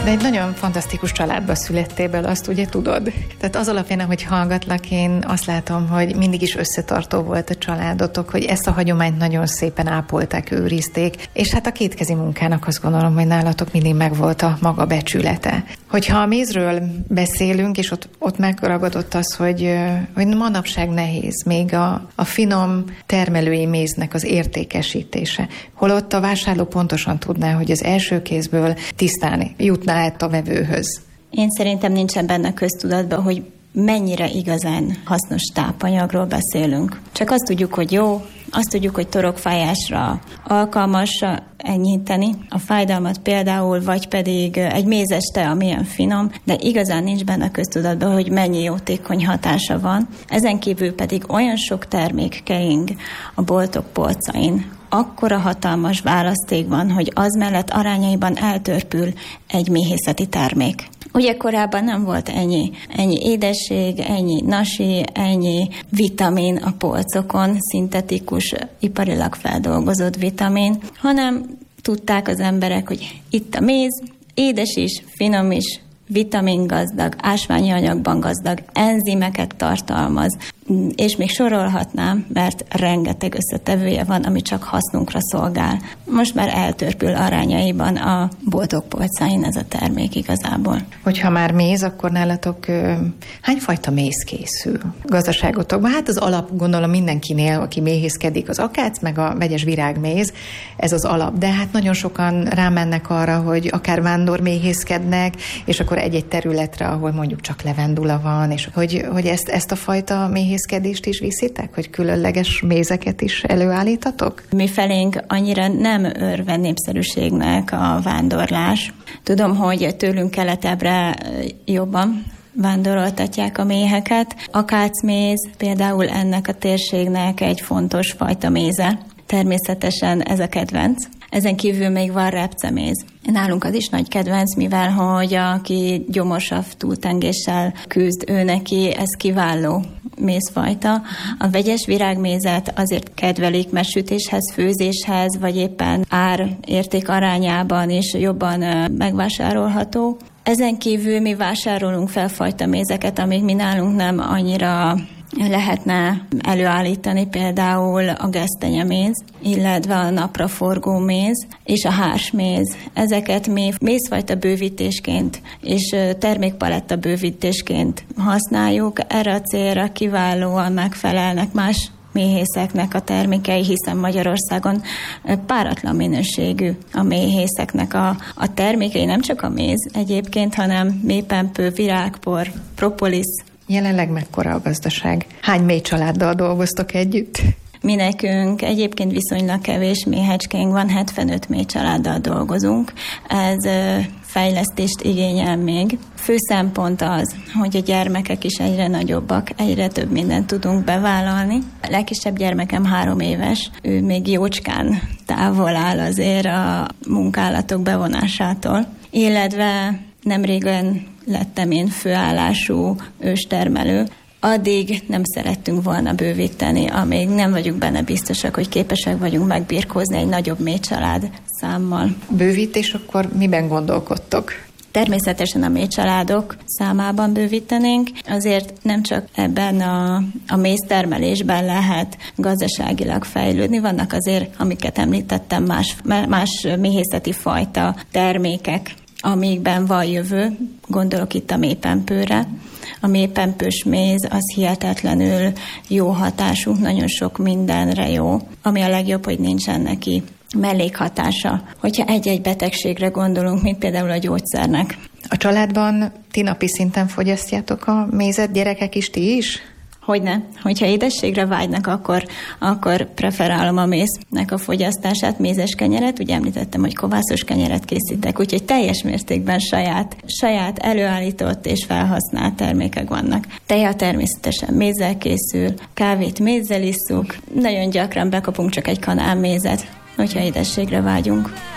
De egy nagyon fantasztikus családba születtél, azt ugye tudod. Tehát az alapján, ahogy hallgatlak, én azt látom, hogy mindig is összetartó volt a családotok, hogy ezt a hagyományt nagyon szépen ápolták, őrizték, és hát a kétkezi munkának azt gondolom, hogy nálatok mindig megvolt a maga becsülete. Hogyha a mézről beszélünk, és ott megragadott az, hogy manapság nehéz még a finom termelői méznek az értékesítése. Holott a vásárló pontosan tudná, hogy az első kézből tisztán jutná át a vevőhöz. Én szerintem nincsen benne köztudatban, hogy mennyire igazán hasznos tápanyagról beszélünk. Csak azt tudjuk, hogy jó, azt tudjuk, hogy torokfájásra alkalmas enyhíteni a fájdalmat például, vagy pedig egy mézes tea, amilyen finom, de igazán nincs benne köztudatban, hogy mennyi jótékony hatása van. Ezen kívül pedig olyan sok termék kering a boltok polcain, akkora hatalmas választék van, hogy az mellett arányaiban eltörpül egy méhészeti termék. Ugye korábban nem volt ennyi édesség, ennyi nasi, ennyi vitamin a polcokon, szintetikus, iparilag feldolgozott vitamin, hanem tudták az emberek, hogy itt a méz, édes is, finom is, vitamingazdag, ásványi anyagban gazdag, enzimeket tartalmaz, és még sorolhatnám, mert rengeteg összetevője van, ami csak hasznunkra szolgál. Most már eltörpül arányaiban a boltok polcain ez a termék igazából. Hogyha már méz, akkor nálatok hányfajta méz készül gazdaságotokban? Hát az alap, gondolom mindenkinél, aki méhészkedik, az akác, meg a vegyes virágméz, ez az alap. De hát nagyon sokan rámennek arra, hogy akár vándorméhészkednek, és akkor egy-egy területre, ahol mondjuk csak levendula van, és hogy ezt a fajta méhészkedést is viszitek, hogy különleges mézeket is előállítatok? Mi felénk annyira nem örven népszerűségnek a vándorlás. Tudom, hogy tőlünk keletebbre jobban vándoroltatják a méheket. Akácméz például ennek a térségnek egy fontos fajta méze. Természetesen ez a kedvenc. Ezen kívül még van repceméz. Nálunk az is nagy kedvenc, mivel hogy aki gyomorsav túltengéssel küzd, ő neki ez kiváló mézfajta. A vegyes virágmézet azért kedvelik, mert sütéshez, főzéshez, vagy éppen ár-érték arányában is jobban megvásárolható. Ezen kívül mi vásárolunk fel fajta mézeket, amik mi nálunk nem annyira lehetne előállítani, például a gesztenyeméz, illetve a napraforgó méz és a hársméz. Ezeket mi mézfajta bővítésként és termékpaletta bővítésként használjuk. Erre a célra kiválóan megfelelnek más méhészeknek a termékei, hiszen Magyarországon páratlan minőségű a méhészeknek a termékei, nem csak a méz egyébként, hanem méhpempő, virágpor, propolis. Jelenleg mekkora a gazdaság? Hány méhcsaláddal dolgoztok együtt? Mi nekünk egyébként viszonylag kevés méhecskénk van, 75 méhcsaláddal dolgozunk. Ez fejlesztést igényel még. Fő szempont az, hogy a gyermekek is egyre nagyobbak, egyre több mindent tudunk bevállalni. A legkisebb gyermekem 3 éves, ő még jócskán távol áll azért a munkálatok bevonásától, illetve nemrégen lettem én főállású őstermelő. Addig nem szerettünk volna bővíteni, amíg nem vagyunk benne biztosak, hogy képesek vagyunk megbirkózni egy nagyobb méhcsalád számmal. Bővítés, akkor miben gondolkodtok? Természetesen a méhcsaládok számában bővítenénk, azért nem csak ebben a méztermelésben lehet gazdaságilag fejlődni, vannak azért, amiket említettem, más méhészeti fajta termékek, amikben van jövő, gondolok itt a méhpempőre. A méhpempős méz az hihetetlenül jó hatású, nagyon sok mindenre jó, ami a legjobb, hogy nincsen neki mellékhatása. Hogyha egy-egy betegségre gondolunk, mint például a gyógyszernek. A családban ti napi szinten fogyasztjátok a mézet, gyerekek is, ti is? Hogyne. Hogyha édességre vágynak, akkor preferálom a méznek a fogyasztását, mézes kenyeret. Ugye említettem, hogy kovászos kenyeret készítek, úgyhogy teljes mértékben saját előállított és felhasznált termékek vannak. Teja természetesen mézzel készül, kávét mézzel isszuk, nagyon gyakran bekapunk csak egy kanál mézet, hogyha édességre vágyunk.